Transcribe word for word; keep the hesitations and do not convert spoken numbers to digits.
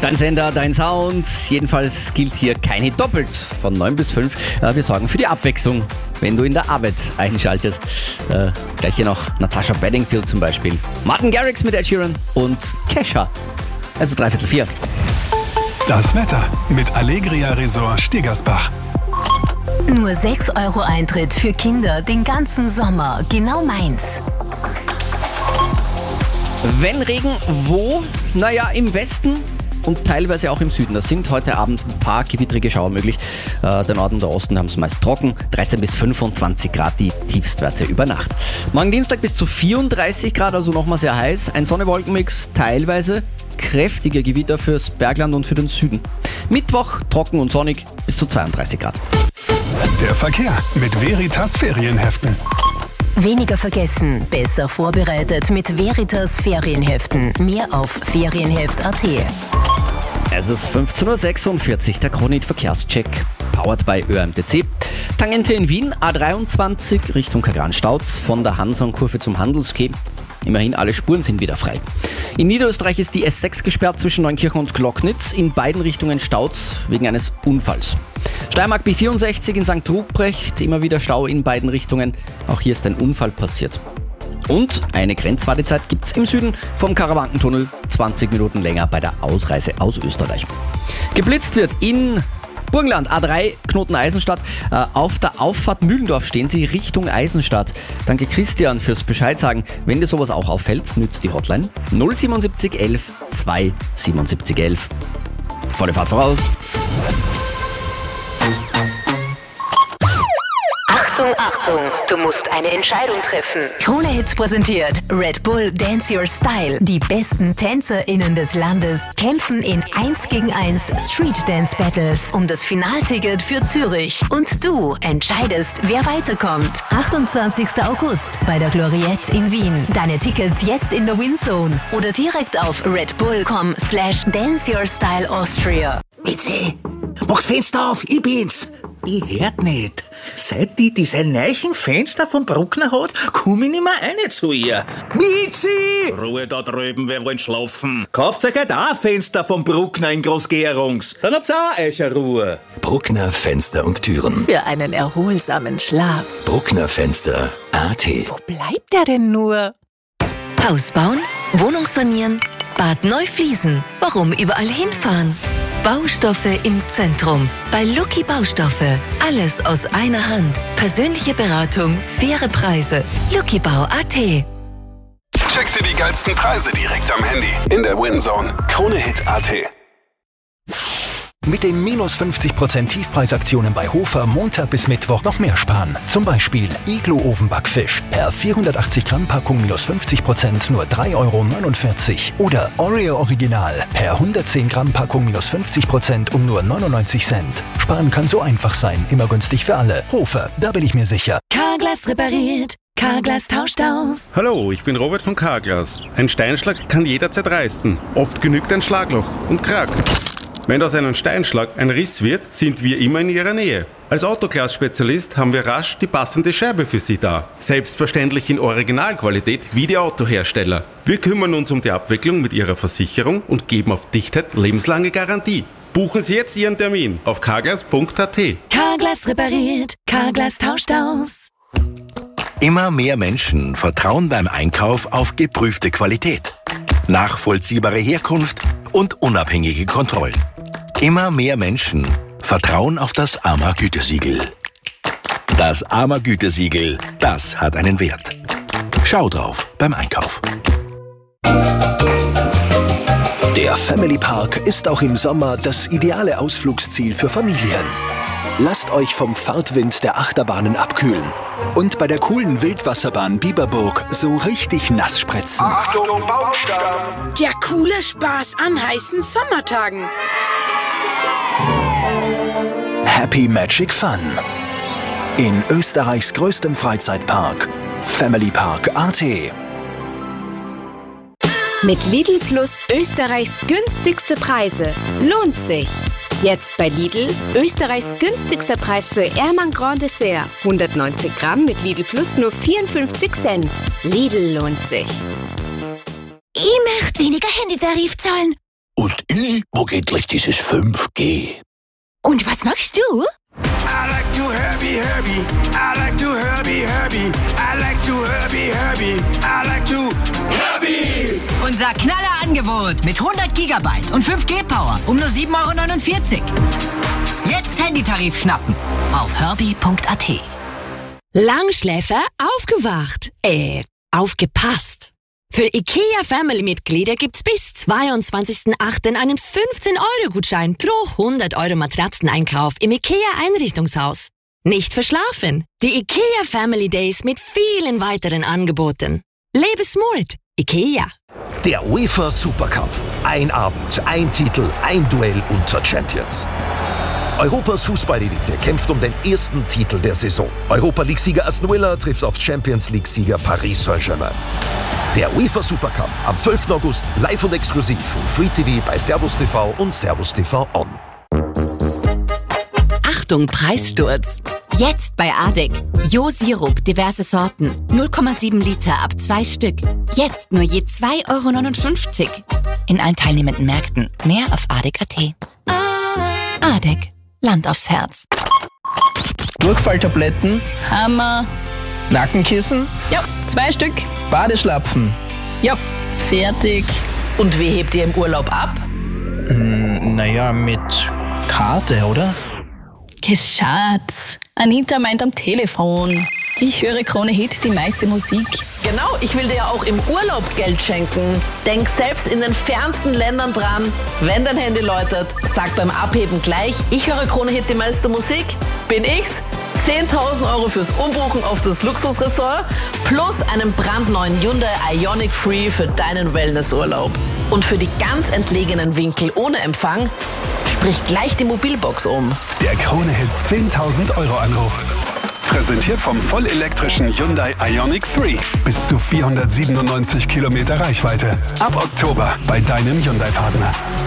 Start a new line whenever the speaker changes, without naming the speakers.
Dein Sender, dein Sound. Jedenfalls gilt hier keine doppelt. Von neun bis fünf. Wir sorgen für die Abwechslung, wenn du in der Arbeit einschaltest. Äh, gleich hier noch Natasha Bedingfield zum Beispiel. Martin Garrix mit Ed Sheeran und Kesha. Also dreiviertel vier.
Das Wetter mit Allegria Resort Stegersbach.
Nur sechs Euro Eintritt für Kinder den ganzen Sommer. Genau meins.
Wenn Regen, wo? Naja, im Westen und teilweise auch im Süden. Da sind heute Abend ein paar gewittrige Schauer möglich. Äh, der Norden und der Osten haben es meist trocken. dreizehn bis fünfundzwanzig Grad die Tiefstwerte über Nacht. Morgen Dienstag bis zu vierunddreißig Grad, also nochmal sehr heiß. Ein Sonne-Wolken-Mix, teilweise kräftige Gewitter fürs Bergland und für den Süden. Mittwoch trocken und sonnig bis zu zweiunddreißig Grad.
Der Verkehr mit Veritas Ferienheften.
Weniger vergessen, besser vorbereitet mit Veritas Ferienheften. Mehr auf ferienheft punkt at.
Es ist fünfzehn Uhr sechsundvierzig, der Kronit Verkehrscheck, powered by Ö M T C. Tangente in Wien, A dreiundzwanzig Richtung Kagran-Stauz, von der Hanson-Kurve zum Handelsquai. Immerhin alle Spuren sind wieder frei. In Niederösterreich ist die S sechs gesperrt zwischen Neunkirchen und Glocknitz, in beiden Richtungen Staus wegen eines Unfalls. Steiermark B vierundsechzig in Sankt Ruprecht, immer wieder Stau in beiden Richtungen. Auch hier ist ein Unfall passiert. Und eine Grenzwartezeit gibt's im Süden vom Karawankentunnel, zwanzig Minuten länger bei der Ausreise aus Österreich. Geblitzt wird in Burgenland, A drei, Knoten Eisenstadt. Äh, auf der Auffahrt Mühlendorf stehen Sie Richtung Eisenstadt. Danke Christian fürs Bescheid sagen. Wenn dir sowas auch auffällt, nützt die Hotline null siebenundsiebzig elf zweihundertsiebenundsiebzig elf. Volle Fahrt voraus.
Achtung, Achtung, du musst eine Entscheidung treffen. Krone Hits präsentiert Red Bull Dance Your Style. Die besten TänzerInnen des Landes kämpfen in eins gegen eins Street Dance Battles um das Finalticket für Zürich. Und du entscheidest, wer weiterkommt. achtundzwanzigster August bei der Gloriette in Wien. Deine Tickets jetzt in der Winzone oder direkt auf redbull.com slash Dance Your Style Austria.
Mitzi, mach's Fenster auf, ich bin's. Ich hört nicht. Seit die diese neuen Fenster vom Bruckner hat, komm ich nicht mehr rein zu ihr. Mitzi!
Ruhe da drüben, wir wollen schlafen.
Kauft euch halt auch ein Fenster vom Bruckner in Großgerungs. Dann habt's auch euch eine Ruhe.
Bruckner Fenster und Türen.
Für einen erholsamen Schlaf.
Bruckner Fenster punkt at.
Wo bleibt der denn nur?
Haus bauen, Wohnung sanieren, Bad neu fließen. Warum überall hinfahren? Baustoffe im Zentrum. Bei Lucky Baustoffe. Alles aus einer Hand. Persönliche Beratung, faire Preise. lucky bau punkt at.
Check dir die geilsten Preise direkt am Handy. In der Winzone. Krone Hit punkt at.
Mit den minus fünfzig Prozent Tiefpreisaktionen bei Hofer Montag bis Mittwoch noch mehr sparen. Zum Beispiel Iglo-Ofenbackfisch per vierhundertachtzig Gramm Packung minus fünfzig Prozent nur drei Euro neunundvierzig. Oder Oreo Original per hundertzehn Gramm Packung minus fünfzig Prozent um nur neunundneunzig Cent. Sparen kann so einfach sein, immer günstig für alle. Hofer, da bin ich mir sicher.
Carglass repariert. Carglass tauscht aus.
Hallo, ich bin Robert von Carglass. Ein Steinschlag kann jederzeit reißen. Oft genügt ein Schlagloch und Krack. Wenn aus einem Steinschlag ein Riss wird, sind wir immer in Ihrer Nähe. Als Autoglas-Spezialist haben wir rasch die passende Scheibe für Sie da. Selbstverständlich in Originalqualität wie die Autohersteller. Wir kümmern uns um die Abwicklung mit Ihrer Versicherung und geben auf Dichtheit lebenslange Garantie. Buchen Sie jetzt Ihren Termin auf carglass punkt at.
Carglass repariert. Carglass tauscht aus.
Immer mehr Menschen vertrauen beim Einkauf auf geprüfte Qualität, nachvollziehbare Herkunft und unabhängige Kontrollen. Immer mehr Menschen vertrauen auf das A M A-Gütesiegel. Das A M A-Gütesiegel, das hat einen Wert. Schau drauf beim Einkauf.
Der Family Park ist auch im Sommer das ideale Ausflugsziel für Familien. Lasst euch vom Fahrtwind der Achterbahnen abkühlen und bei der coolen Wildwasserbahn Biberburg so richtig nass spritzen.
Achtung, Baumstamm! Der coole Spaß an heißen Sommertagen.
Happy Magic Fun. In Österreichs größtem Freizeitpark, Family Park punkt at.
Mit Lidl Plus Österreichs günstigste Preise. Lohnt sich! Jetzt bei Lidl Österreichs günstigster Preis für Ermann Grand Dessert. hundertneunzig Gramm mit Lidl Plus nur vierundfünfzig Cent. Lidl lohnt sich.
Ich möchte weniger Handytarif zahlen.
Und ich mag endlich dieses fünf G.
Und was machst du?
I like to Herbie, Herbie. I like to Herbie, Herbie. I like to Herbie, Herbie. I like to Herbie.
Unser Knallerangebot mit hundert Gigabyte und fünf G Power um nur sieben Euro neunundvierzig. Jetzt Handytarif schnappen auf herbie punkt a t.
Langschläfer aufgewacht. Äh, aufgepasst. Für IKEA-Family-Mitglieder gibt's bis zweiundzwanzigsten achten einen fünfzehn Euro Gutschein pro hundert Euro Matratzeneinkauf im IKEA-Einrichtungshaus. Nicht verschlafen. Die IKEA Family Days mit vielen weiteren Angeboten. Lebe smart. IKEA.
Der UEFA Supercup. Ein Abend, ein Titel, ein Duell unter Champions. Europas Fußballelite kämpft um den ersten Titel der Saison. Europa League-Sieger Aston Villa trifft auf Champions League-Sieger Paris Saint-Germain. Der UEFA Supercup am zwölften August live und exklusiv im Free T V bei Servus T V und Servus T V On.
Achtung, Preissturz.
Jetzt bei Adek. Jo-Sirup, diverse Sorten. null Komma sieben Liter ab zwei Stück. Jetzt nur je zwei Euro neunundfünfzig. In allen teilnehmenden Märkten. Mehr auf adek punkt a t. Adek. Land aufs Herz.
Durchfalltabletten.
Hammer.
Nackenkissen.
Ja, zwei Stück.
Badeschlapfen.
Ja, fertig.
Und wie hebt ihr im Urlaub ab?
Hm, naja, mit Karte, oder?
Geschatz. Anita meint am Telefon. Ich höre Krone Hit, die meiste Musik.
Genau, ich will dir ja auch im Urlaub Geld schenken. Denk selbst in den fernsten Ländern dran. Wenn dein Handy läutet, sag beim Abheben gleich, ich höre Krone Hit, die meiste Musik. Bin ich's? zehntausend Euro fürs Umbuchen auf das Luxusressort plus einen brandneuen Hyundai Ioniq Free für deinen Wellnessurlaub. Und für die ganz entlegenen Winkel ohne Empfang, sprich gleich die Mobilbox um.
Der Krone Hit zehntausend Euro Anruf. Präsentiert vom vollelektrischen Hyundai Ioniq drei. Bis zu vierhundertsiebenundneunzig Kilometer Reichweite. Ab Oktober bei deinem Hyundai-Partner.